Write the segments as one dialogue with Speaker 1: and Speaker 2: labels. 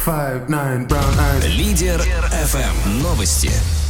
Speaker 1: 5'9", brown eyes.
Speaker 2: Лидер FM. Новости.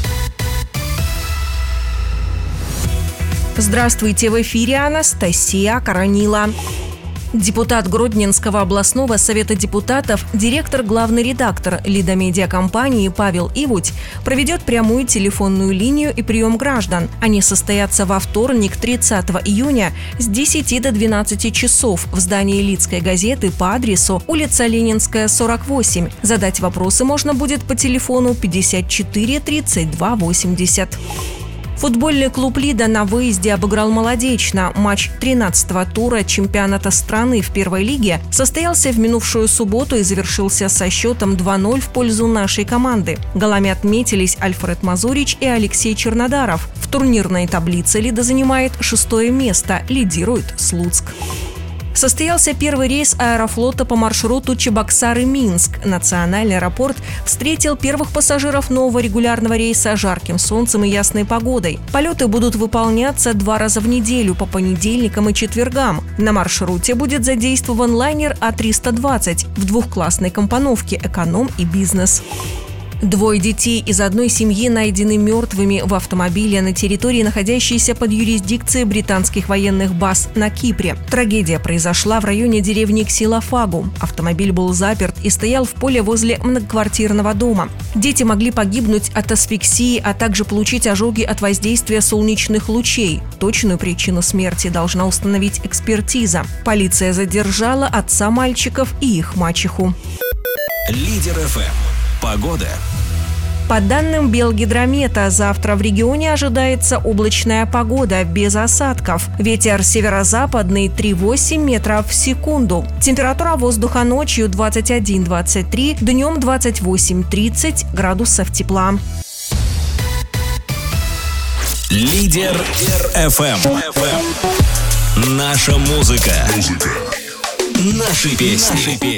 Speaker 3: Здравствуйте, в эфире Анастасия Коронила. Депутат Гродненского областного совета депутатов, директор, главный редактор Лидомедиакомпании Павел Ивуть проведет прямую телефонную линию и прием граждан. Они состоятся во вторник, 30 июня с 10 до 12 часов в здании Лидской газеты по адресу улица Ленинская, 48. Задать вопросы можно будет по телефону 54 32 80. Футбольный клуб «Лида» на выезде обыграл «Молодечно». Матч 13-го тура чемпионата страны в первой лиге состоялся в минувшую субботу и завершился со счетом 2-0 в пользу нашей команды. Голами отметились Альфред Мазурич и Алексей Чернодаров. В турнирной таблице «Лида» занимает 6-е место, лидирует Слуцк. Состоялся первый рейс Аэрофлота по маршруту Чебоксары-Минск. Национальный аэропорт встретил первых пассажиров нового регулярного рейса жарким солнцем и ясной погодой. Полеты будут выполняться 2 раза в неделю по понедельникам и четвергам. На маршруте будет задействован лайнер А320 в двухклассной компоновке «Эконом» и «Бизнес». 2 детей из одной семьи найдены мертвыми в автомобиле на территории, находящейся под юрисдикцией британских военных баз на Кипре. Трагедия произошла в районе деревни Ксилофагу. Автомобиль был заперт и стоял в поле возле многоквартирного дома. Дети могли погибнуть от асфиксии, а также получить ожоги от воздействия солнечных лучей. Точную причину смерти должна установить экспертиза. Полиция задержала отца мальчиков и их мачеху.
Speaker 2: Лидер FM. Погода.
Speaker 3: По данным Белгидромета, завтра в регионе ожидается облачная погода без осадков. Ветер северо-западный 3,8 метров в секунду. Температура воздуха ночью 21-23, днем 28-30 градусов тепла.
Speaker 2: Лидер FM. Наша музыка. Наши песни.